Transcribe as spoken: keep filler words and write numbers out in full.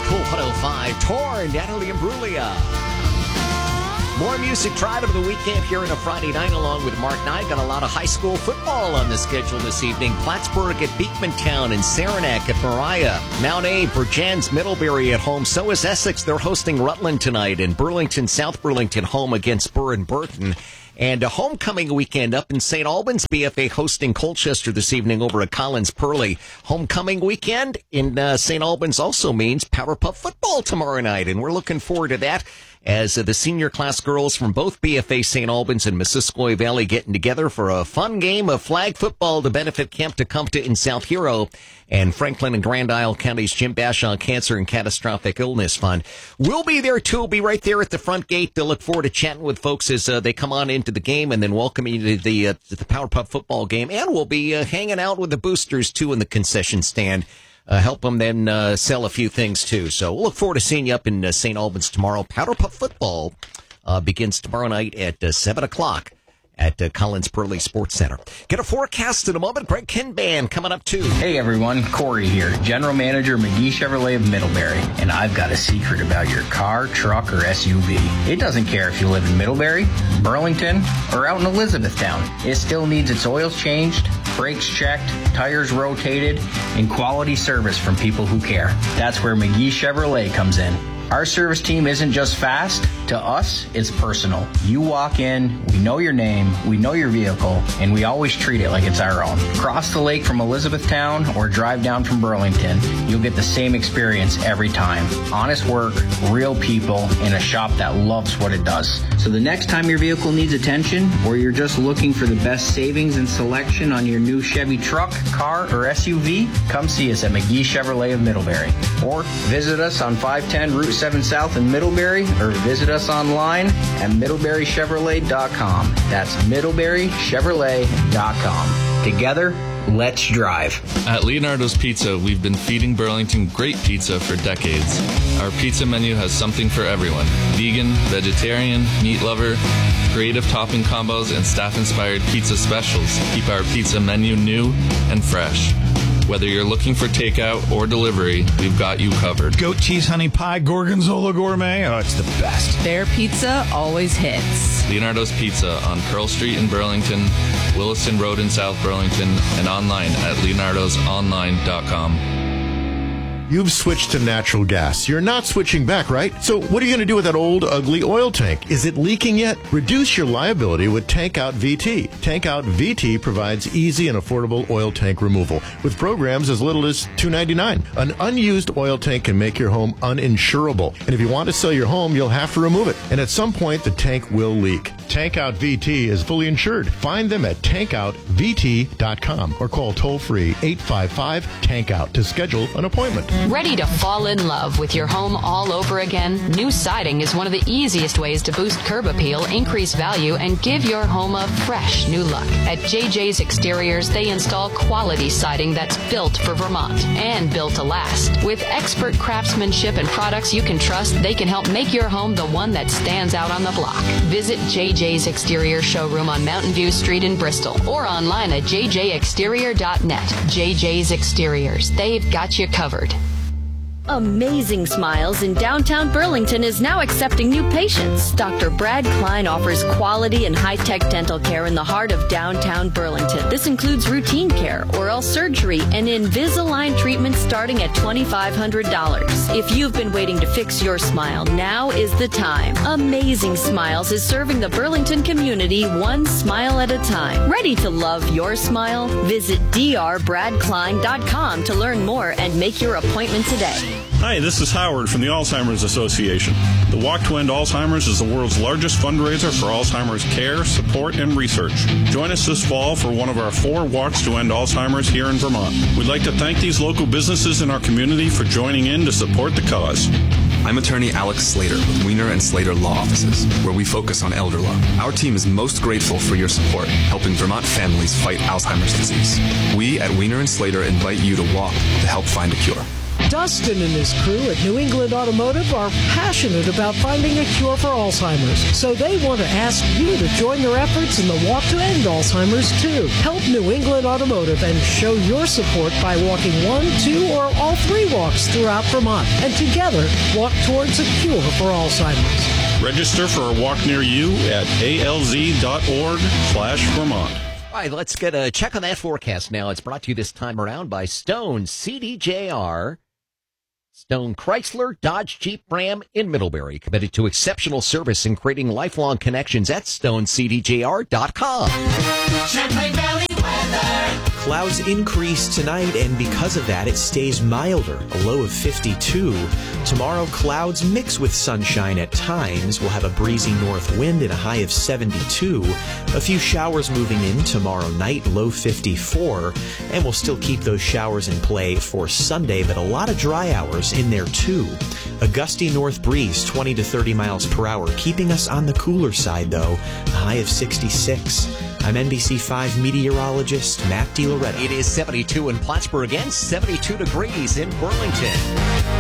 Cool one oh five. Torn, Natalie Imbruglia. More music tried over the weekend here in a Friday night along with Mark Knight. Got a lot of high school football on the schedule this evening. Plattsburgh at Beekmantown and Saranac at Mariah. Mount A, Virgins, Middlebury at home. So is Essex. They're hosting Rutland tonight. And Burlington, South Burlington home against Burr and Burton. And a homecoming weekend up in Saint Albans. B F A hosting Colchester this evening over at Collins Pearly. Homecoming weekend in uh, Saint Albans also means Powerpuff football tomorrow night. And we're looking forward to that as uh, the senior class girls from both B F A Saint Albans and Missisquoi Valley getting together for a fun game of flag football to benefit Camp Tecumseh in South Hero and Franklin and Grand Isle County's Jim Bashaw Cancer and Catastrophic Illness Fund. We'll be there, too. We'll be right there at the front gate. They'll look forward to chatting with folks as uh, they come on into the game and then welcome you to the, uh, to the Powerpuff football game. And we'll be uh, hanging out with the boosters, too, in the concession stand. Uh, help them then uh, sell a few things, too. So we'll look forward to seeing you up in uh, Saint Albans tomorrow. Powerpuff football uh, begins tomorrow night at uh, seven o'clock at uh, Collins Pearly Sports Center. Get a forecast in a moment. Greg Kinban coming up, too. Hey, everyone. Corey here, General Manager, McGee Chevrolet of Middlebury. And I've got a secret about your car, truck, or S U V. It doesn't care if you live in Middlebury, Burlington, or out in Elizabethtown. It still needs its oils changed, brakes checked, tires rotated, and quality service from people who care. That's where McGee Chevrolet comes in. Our service team isn't just fast. To us, it's personal. You walk in, we know your name, we know your vehicle, and we always treat it like it's our own. Cross the lake from Elizabethtown or drive down from Burlington, you'll get the same experience every time. Honest work, real people, and a shop that loves what it does. So the next time your vehicle needs attention, or you're just looking for the best savings and selection on your new Chevy truck, car, or S U V, come see us at McGee Chevrolet of Middlebury. Or visit us on five ten Route seven South in Middlebury, or visit us online at middlebury chevrolet dot com. That's middlebury chevrolet dot com. Together, let's drive. At Leonardo's Pizza, we've been feeding Burlington great pizza for decades. Our pizza menu has something for everyone. Vegan, vegetarian, meat lover, creative topping combos, and staff-inspired pizza specials keep our pizza menu new and fresh. Whether you're looking for takeout or delivery, we've got you covered. Goat cheese honey pie, gorgonzola gourmet. Oh, it's the best. Their pizza always hits. Leonardo's Pizza on Pearl Street in Burlington, Williston Road in South Burlington, and online at leonardos online dot com. You've switched to natural gas. You're not switching back, right? So what are you going to do with that old, ugly oil tank? Is it leaking yet? Reduce your liability with Tank Out V T. Tank Out V T provides easy and affordable oil tank removal with programs as little as two dollars and ninety-nine cents. An unused oil tank can make your home uninsurable. And if you want to sell your home, you'll have to remove it. And at some point, the tank will leak. Tank Out V T is fully insured. Find them at tank out v t dot com or call toll-free eight five five tank out to schedule an appointment. Ready to fall in love with your home all over again? New siding is one of the easiest ways to boost curb appeal, increase value, and give your home a fresh new look. At J J's Exteriors, they install quality siding that's built for Vermont and built to last. With expert craftsmanship and products you can trust, they can help make your home the one that stands out on the block. Visit J J's Exterior showroom on Mountain View Street in Bristol or online at j j exterior dot net. J J's Exteriors, they've got you covered. Amazing Smiles in downtown Burlington is now accepting new patients. Doctor Brad Klein offers quality and high-tech dental care in the heart of downtown Burlington. This includes routine care, oral surgery, and Invisalign treatment starting at two thousand five hundred dollars. If you've been waiting to fix your smile, now is the time. Amazing Smiles is serving the Burlington community one smile at a time. Ready to love your smile? Visit d r brad klein dot com to learn more and make your appointment today. Hi, this is Howard from the Alzheimer's Association. The Walk to End Alzheimer's is the world's largest fundraiser for Alzheimer's care, support, and research. Join us this fall for one of our four Walks to End Alzheimer's here in Vermont. We'd like to thank these local businesses in our community for joining in to support the cause. I'm attorney Alex Slater with Wiener and Slater Law Offices, where we focus on elder law. Our team is most grateful for your support, helping Vermont families fight Alzheimer's disease. We at Wiener and Slater invite you to walk to help find a cure. Dustin and his crew at New England Automotive are passionate about finding a cure for Alzheimer's, so they want to ask you to join their efforts in the Walk to End Alzheimer's too. Help New England Automotive and show your support by walking one, two, or all three walks throughout Vermont, and together walk towards a cure for Alzheimer's. Register for a walk near you at alz.org slash Vermont. All right, let's get a check on that forecast now. It's brought to you this time around by Stone C D J R. Stone Chrysler, Dodge, Jeep, Ram in Middlebury. Committed to exceptional service and creating lifelong connections at stone c d j r dot com. Champlain Valley weather. Clouds increase tonight, and because of that, it stays milder, a low of fifty-two. Tomorrow, clouds mix with sunshine at times. We'll have a breezy north wind and a high of seventy-two. A few showers moving in tomorrow night, low fifty-four. And we'll still keep those showers in play for Sunday, but a lot of dry hours in there too. A gusty north breeze, twenty to thirty miles per hour, keeping us on the cooler side though, a high of sixty-six. I'm N B C five meteorologist Matt DiLoretto. It is seventy-two in Plattsburgh and seventy-two degrees in Burlington.